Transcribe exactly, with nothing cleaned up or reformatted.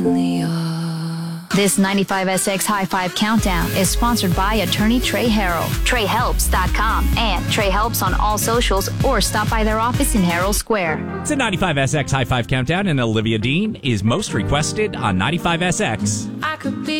This ninety-five S X High Five Countdown is sponsored by attorney Trey Harrell, Trey Helps dot com, and Trey Helps on all socials, or stop by their office in Herald Square. It's a ninety-five S X High Five Countdown, and Olivia Dean is most requested on ninety-five S X. I could be